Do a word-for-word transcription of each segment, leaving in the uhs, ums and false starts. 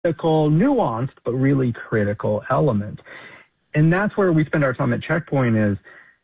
critical, nuanced, but really critical element. And that's where we spend our time at Checkpoint, is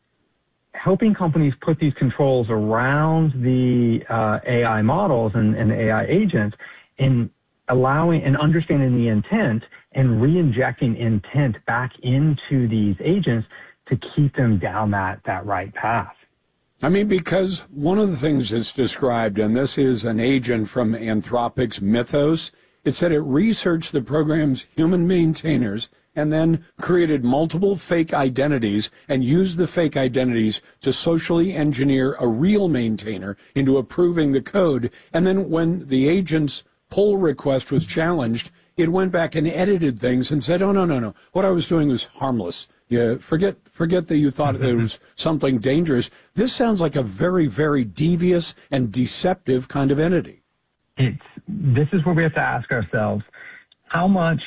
helping companies put these controls around the uh, A I models and, and A I agents, and allowing and understanding the intent and re-injecting intent back into these agents to keep them down that, that right path. I mean, because one of the things that's described, and this is an agent from Anthropic's Mythos, it said it researched the program's human maintainers and then created multiple fake identities and used the fake identities to socially engineer a real maintainer into approving the code. And then when the agent's pull request was challenged, it went back and edited things and said, oh, no, no, no, what I was doing was harmless. You forget, forget that you thought it was something dangerous. This sounds like a very, very devious and deceptive kind of entity. It's, this is where we have to ask ourselves, how much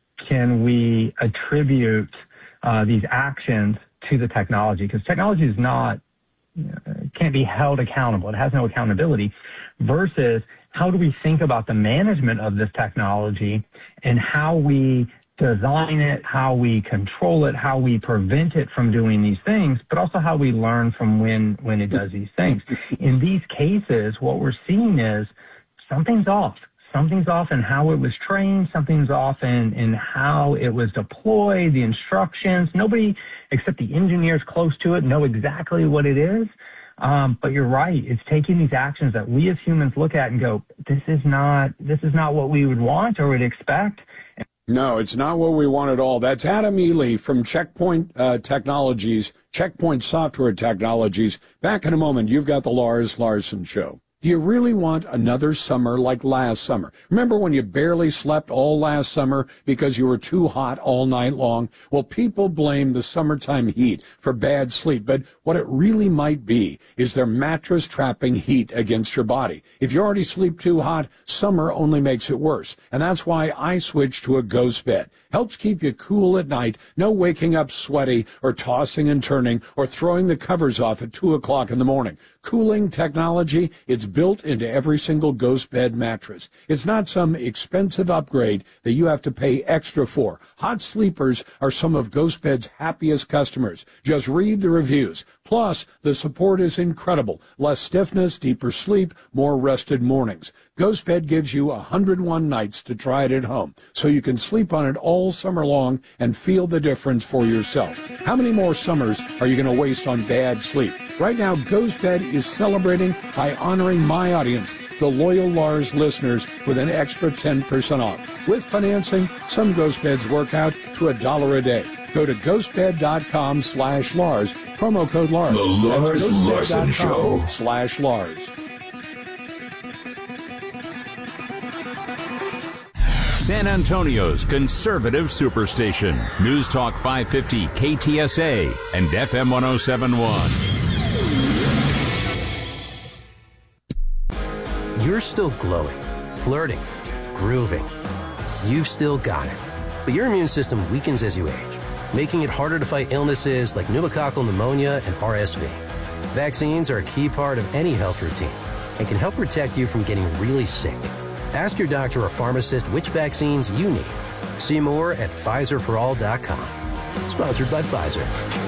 can we attribute uh, these actions to the technology? Because technology is not, uh, can't be held accountable. It has no accountability. Versus, how do we think about the management of this technology and how we design it, how we control it, how we prevent it from doing these things, but also how we learn from when, when it does these things. In these cases, what we're seeing is something's off. Something's off in how it was trained. Something's off in, in how it was deployed, the instructions. Nobody except the engineers close to it know exactly what it is. Um, but you're right. It's taking these actions that we as humans look at and go, this is not, this is not what we would want or would expect. No, it's not what we want at all. That's Adam Ely from Checkpoint uh, Technologies, Checkpoint Software Technologies. Back in a moment, you've got the Lars Larson Show. Do you really want another summer like last summer? Remember when you barely slept all last summer because you were too hot all night long? Well, people blame the summertime heat for bad sleep, but what it really might be is their mattress trapping heat against your body. If you already sleep too hot, summer only makes it worse, and that's why I switched to a Ghost Bed. Helps keep you cool at night, no waking up sweaty or tossing and turning or throwing the covers off at two o'clock in the morning. Cooling technology, it's built into every single Ghost Bed mattress. It's not some expensive upgrade that you have to pay extra for. Hot sleepers are some of Ghost Bed's happiest customers. Just read the reviews. Plus, the support is incredible. Less stiffness, deeper sleep, more rested mornings. Ghost Bed gives you one hundred one nights to try it at home, so you can sleep on it all summer long and feel the difference for yourself. How many more summers are you going to waste on bad sleep? Right now, Ghost Bed is celebrating by honoring my audience, the loyal Lars listeners, with an extra ten percent off. With financing, some Ghost Beds work out to a dollar a day. Go to ghostbed.com slash Lars. Promo code Lars. The Lars Larson Show. Slash Lars. San Antonio's conservative superstation. News Talk five fifty K T S A and F M one oh seven point one. You're still glowing, flirting, grooving. You've still got it. But your immune system weakens as you age, making it harder to fight illnesses like pneumococcal pneumonia and R S V. Vaccines are a key part of any health routine and can help protect you from getting really sick. Ask your doctor or pharmacist which vaccines you need. See more at Pfizer for all dot com. Sponsored by Pfizer.